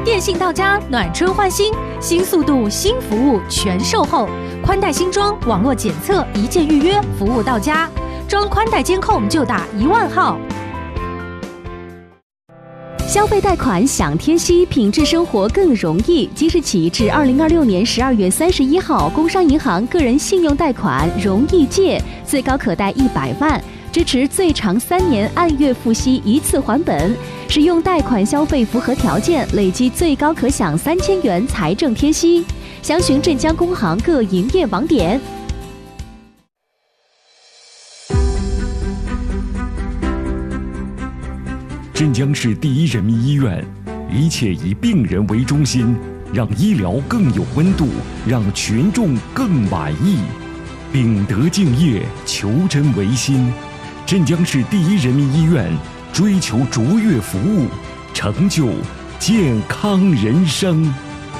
电信到家，暖春换新，新速度、新服务全售后，宽带新装，网络检测，一键预约，服务到家。装宽带监控就打10000号。消费贷款享贴息，品质生活更容易。即日起至2026年12月31号，工商银行个人信用贷款容易借，最高可贷100万，支持最长3年按月付息一次还本。使用贷款消费符合条件，累计最高可享3000元财政贴息。详询镇江工行各营业网点。 镇江市第一人民医院，一切以病人为中心，让医疗更有温度，让群众更满意。秉德敬业，求真维新。镇江市第一人民医院追求卓越服务，成就健康人生。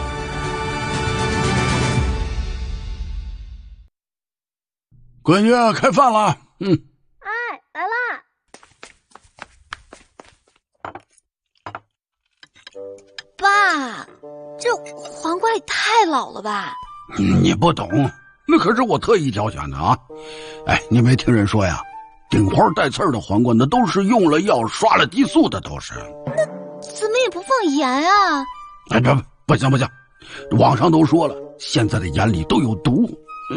闺女，开饭了。 哎，来啦！爸，这黄瓜也太老了吧？ 你不懂，那可是我特意挑选的啊！哎，你没听人说呀？顶花带刺儿的黄瓜，那都是用了药、刷了激素的，都是。 那怎么也不放盐啊？ 哎，不行，网上都说了，现在的盐里都有毒。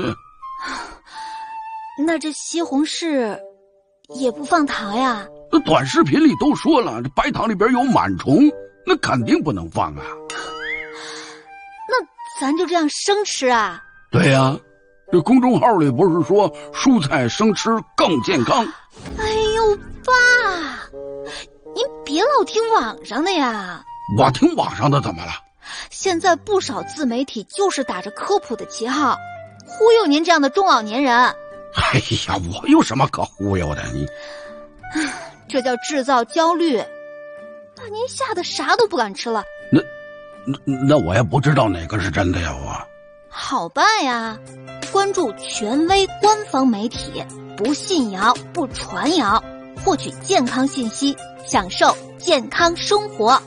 那这西红柿也不放糖呀？ 那短视频里都说了，这白糖里边有螨虫，那肯定不能放啊。 那咱就这样生吃啊？ 对呀，这公众号里不是说蔬菜生吃更健康？ 哎呦，爸，您别老听网上的呀。 我听网上的怎么了？ 现在不少自媒体就是打着科普的旗号，忽悠您这样的中老年人。 哎呀，我有什么可忽悠的？你， 这叫制造焦虑，把您吓得啥都不敢吃了。 那我也不知道哪个是真的呀，我。 好办呀，关注权威官方媒体，不信谣不传谣，获取健康信息，享受健康生活。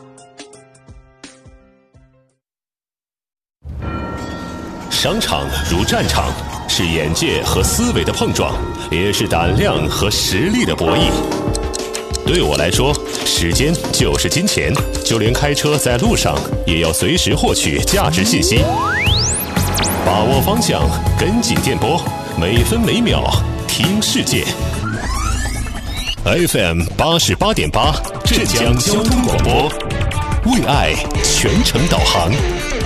商场如战场，是眼界和思维的碰撞，也是胆量和实力的博弈。对我来说，时间就是金钱，就连开车在路上也要随时获取价值信息。把握方向，跟紧电波，每分每秒听世界。FM 88.8，镇江交通广播，为爱全程导航。